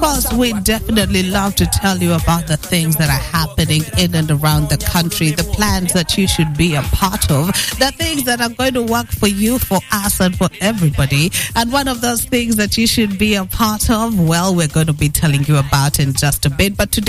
course, we definitely love to tell you about the things that are happening in and around the country, the plans that you should be a part of, the things that are going to work for you, for us, and for everybody. And one of those things that you should be a part of, well, we're going to be telling you about in just a bit. But today,